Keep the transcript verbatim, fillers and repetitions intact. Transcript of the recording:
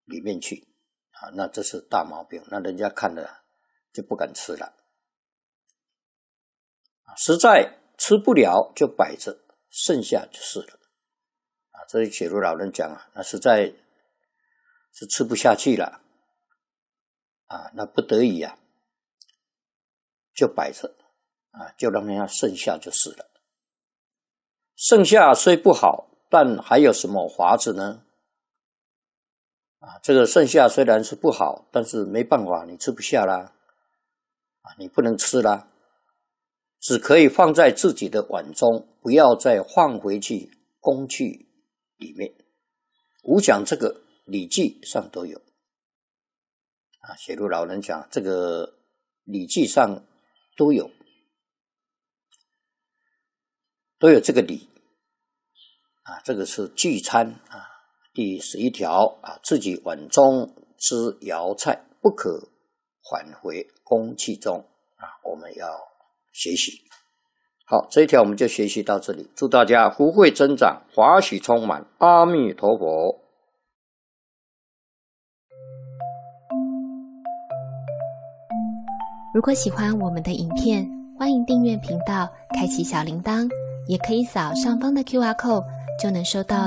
里面去啊，那这是大毛病，那人家看了就不敢吃了。实在吃不了就摆着，剩下就是了。啊，这里写如老人讲啊，那实在是吃不下去了啊，那不得已啊，就摆着啊，就让人家剩下就是了。剩下虽不好，但还有什么法子呢？啊，这个剩下虽然是不好，但是没办法，你吃不下啦，啊，你不能吃啦，只可以放在自己的碗中，不要再放回去工具里面。吾讲这个《礼记》上都有啊，写入老人讲这个《礼记》上都有，都有这个礼啊，这个是聚餐啊。第十一条啊，自己碗中之肴菜不可返回公器中啊，我们要学习。好，这一条我们就学习到这里，祝大家福慧增长，华喜充满，阿弥陀佛。 如果喜欢我们的影片，欢迎订阅频道，开启小铃铛，也可以扫上方的 Q R code，就能收到